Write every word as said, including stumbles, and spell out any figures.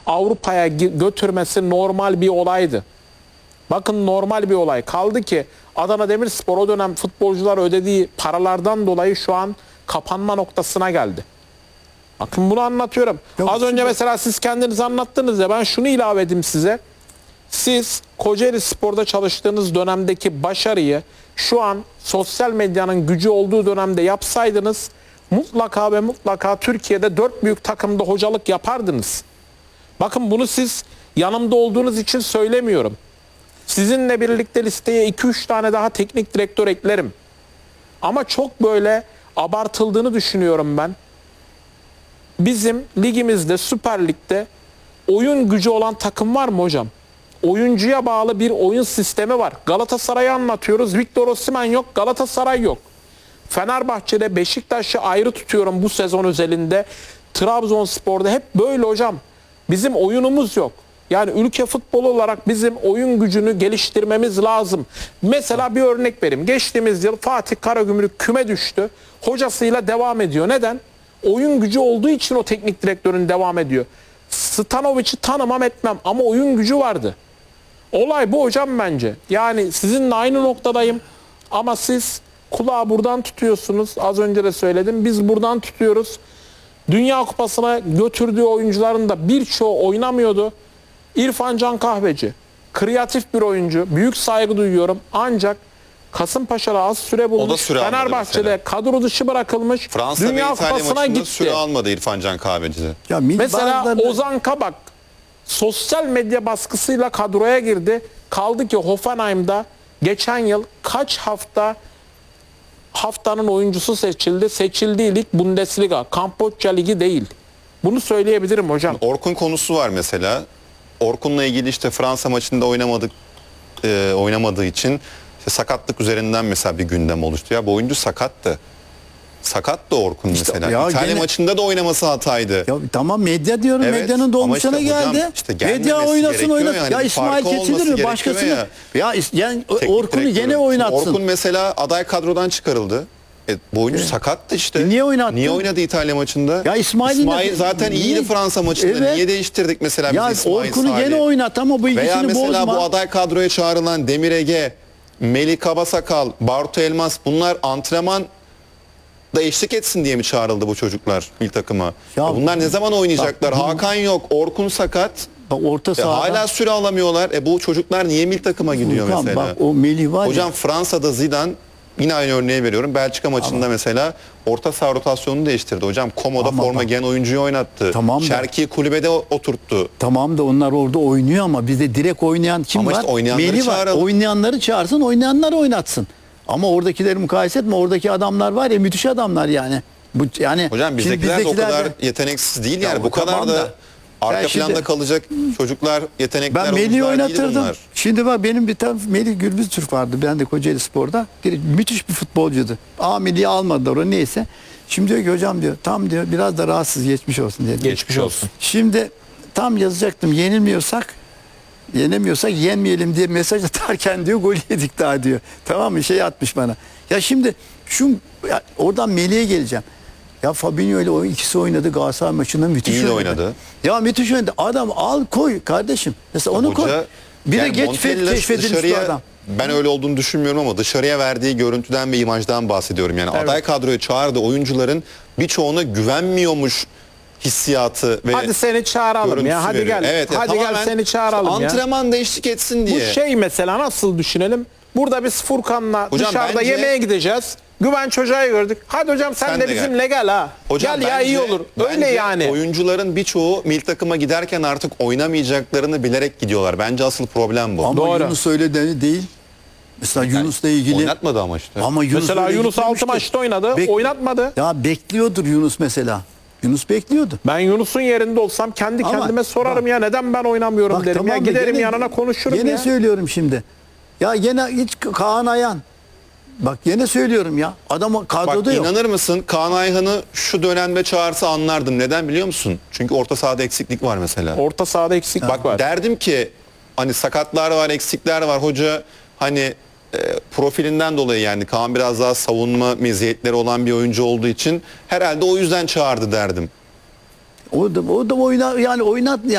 Avrupa'ya götürmesi normal bir olaydı. Bakın normal bir olay. Kaldı ki Adana Demirspor o dönem futbolcular ödediği paralardan dolayı şu an kapanma noktasına geldi. Bakın bunu anlatıyorum. Yok, Az önce şimdi... mesela siz kendiniz anlattınız ya, ben şunu ilave edeyim size. Siz Kocaeli Spor'da çalıştığınız dönemdeki başarıyı şu an sosyal medyanın gücü olduğu dönemde yapsaydınız mutlaka ve mutlaka Türkiye'de dört büyük takımda hocalık yapardınız. Bakın bunu siz yanımda olduğunuz için söylemiyorum. Sizinle birlikte listeye iki üç tane daha teknik direktör eklerim. Ama çok böyle abartıldığını düşünüyorum ben. Bizim ligimizde, Süper Lig'de oyun gücü olan takım var mı hocam? Oyuncuya bağlı bir oyun sistemi var. Galatasaray'ı anlatıyoruz. Victor Osimhen yok, Galatasaray yok. Fenerbahçe'de, Beşiktaş'ı ayrı tutuyorum bu sezon özelinde. Trabzonspor'da hep böyle hocam. Bizim oyunumuz yok. Yani ülke futbolu olarak bizim oyun gücünü geliştirmemiz lazım. Mesela bir örnek vereyim. Geçtiğimiz yıl Fatih Karagümrük küme düştü. Hocasıyla devam ediyor. Neden? Oyun gücü olduğu için o teknik direktörün devam ediyor. Stanovic'i tanımam etmem ama oyun gücü vardı. Olay bu hocam bence. Yani sizinle aynı noktadayım ama siz kulağı buradan tutuyorsunuz. Az önce de söyledim. Biz buradan tutuyoruz. Dünya Kupası'na götürdüğü oyuncuların da birçoğu oynamıyordu. İrfan Can Kahveci, kreatif bir oyuncu. Büyük saygı duyuyorum. Ancak Kasımpaşa'da az süre bulmuş. Süre Fenerbahçe'de kadro dışı bırakılmış. Fransa Dünya ve İtalya Kupası'na maçında gitti. süre almadı İrfan Can Kahveci'de. Ya, Mesela bazılarında... Ozan Kabak sosyal medya baskısıyla kadroya girdi. Kaldı ki Hoffenheim'da geçen yıl kaç hafta haftanın oyuncusu seçildi. Seçildiği lig Bundesliga, Kamboçya Ligi değil. Bunu söyleyebilirim hocam. Orkun konusu var mesela. Orkun'la ilgili işte Fransa maçında oynamadık e, oynamadığı için işte sakatlık üzerinden mesela bir gündem oluştu. Ya bu oyuncu sakattı. Sakattı Orkun İşte mesela. ya İtalya gene... maçında da oynaması hataydı. Ya tamam, medya diyorum, Evet, medyanın dolmuşuna işte hocam, geldi. işte medya oynasın oynasın. yani. Ya İsmail kesilir başkasını. Ya, ya yani Orkun'u gene oynatsın. Orkun mesela aday kadrodan çıkarıldı. E, bu oyuncu evet. sakattı işte. E niye oynattı? Niye oynadı İtalya maçında? Ya İsmail'in İsmail zaten niye? iyiydi Fransa maçında. Evet. Niye değiştirdik mesela ya biz İsmail Orkun'u gene oynat ama bu ikisini Veya mesela bozma. bu aday kadroya çağrılan Demir Ege, Melih Kabasakal, Bartu Elmas, bunlar antrenman da eşlik etsin diye mi çağrıldı bu çocuklar ilk takıma? Ya, ya bunlar ne zaman oynayacaklar? Bak, Hakan yok, Orkun sakat. Bak, orta sahada. E, hala süre alamıyorlar. E bu çocuklar niye milli takıma gidiyor Furkan, mesela? Bak o Melih var Hocam ya. Fransa'da Zidane, yine aynı örneği veriyorum. Belçika maçında ama mesela orta saha rotasyonunu değiştirdi. Hocam Komo'da ama forma bak, gen oyuncuyu oynattı. Tamam Şerki'yi kulübede oturttu. Tamam da onlar orada oynuyor ama bize direkt oynayan kim ama var? Işte oynayanları Melih var. Çağıralım. Oynayanları çağırsın, oynayanları oynatsın. Ama oradakileri mukayese etme. Oradaki adamlar var ya, müthiş adamlar yani. Bu yani hocam bizdekiler, bizdekiler de o kadar de... yeteneksiz değil yani. Ya, bu kadar da, da arka şimdi, planda kalacak çocuklar, yetenekler. Ben Melih'i oynatırdım. Şimdi bak, benim bir tane Melih Gürbüz Türk vardı. Ben de Kocaeli Spor'da. Müthiş bir futbolcuydu. A Melih'i almadılar o neyse. Şimdi diyor ki hocam diyor, tam diyor biraz da rahatsız, geçmiş olsun diye. Geçmiş olsun. Şimdi tam yazacaktım, yenilmiyorsak yenemiyorsak yenmeyelim diye mesaj atarken diyor gol yedik daha diyor. Tamam mı? Şey atmış bana. Ya şimdi şu ya, oradan Melih'e geleceğim. Ya Fabinho ile o ikisi oynadı Galatasaray maçında, müthiş İyi oynadı. oynadı. Ya müthiş oynadı. Adam al koy kardeşim. Mesela onu Hoca, koy. Bir yani de geç keşfedilmiş bir adam. Ben öyle olduğunu düşünmüyorum ama dışarıya verdiği görüntüden ve imajdan bahsediyorum. Yani evet. Aday kadroya çağırdığı oyuncuların birçoğuna güvenmiyormuş hissiyatı ve hadi seni çağıralım ya, hadi veriyor. gel. Evet, hadi gel seni çağıralım antrenman ya. Antrenman değişiklik etsin diye. Bu şey mesela nasıl düşünelim? Burada biz Furkan'la hocam dışarıda bence, yemeğe gideceğiz. Güven çocuğa gördük. Hadi hocam sen, sen de, de bizimle gel, gel ha. Hocam gel ya, iyi olur. Öyle yani. Oyuncuların birçoğu milli takıma giderken artık oynamayacaklarını bilerek gidiyorlar. Bence asıl problem bu. Ama doğru. Yunus öyle de değil. Mesela yani, Yunus'la ilgili oynatmadı ama işte. Ama Yunus mesela Yunus altı maçta oynadı. Bek oynatmadı. Ya bekliyordur Yunus mesela. Yunus bekliyordu. Ben Yunus'un yerinde olsam kendi ama, kendime sorarım bak, ya neden ben oynamıyorum bak, derim tamam ya, giderim gene, yanına konuşurum yine ya. Yine söylüyorum şimdi. Ya yine hiç Kaan Ayhan. Bak yine söylüyorum ya. Adam kadroda bak, yok. İnanır mısın, Kaan Ayhan'ı şu dönemde çağırsa anlardım. Neden biliyor musun? Çünkü orta sahada eksiklik var mesela. Orta sahada eksiklik bak, var. Derdim ki hani sakatlar var, eksikler var. Hoca hani e, profilinden dolayı, yani Kaan biraz daha savunma meziyetleri olan bir oyuncu olduğu için herhalde o yüzden çağırdı derdim. O da o da oyna yani oynat